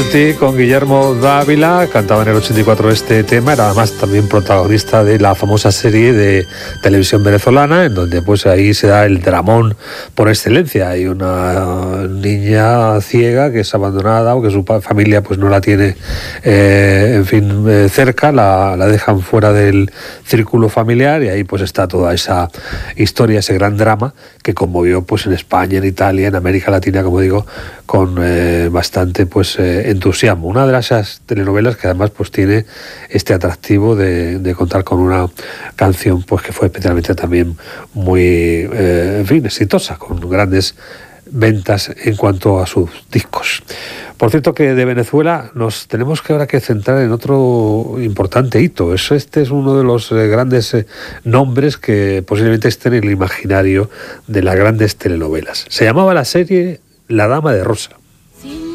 Con Guillermo Dávila, cantaba en el 84 este tema, era además también protagonista de la famosa serie de televisión venezolana, en donde pues ahí se da el dramón por excelencia. Hay una niña ciega que es abandonada o que su familia pues no la tiene cerca, la dejan fuera del círculo familiar, y ahí pues está toda esa historia, ese gran drama que conmovió pues en España, en Italia, en América Latina, como digo, con bastante pues entusiasmo. Una de esas telenovelas que además pues tiene este atractivo de contar con una canción pues que fue especialmente también muy exitosa, con grandes ventas en cuanto a sus discos. Por cierto, que de Venezuela nos tenemos que ahora que centrar en otro importante hito. Este es uno de los grandes nombres que posiblemente esté en el imaginario de las grandes telenovelas. Se llamaba la serie La Dama de Rosa.